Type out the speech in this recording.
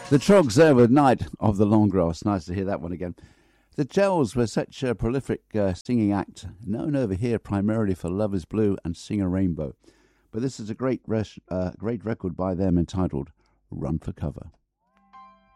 The Trogs there with Night of the Long Grass. Nice to hear that one again. The Gels were such a prolific singing act, known over here primarily for Love is Blue and Sing a Rainbow. But this is a great record by them entitled Run for Cover.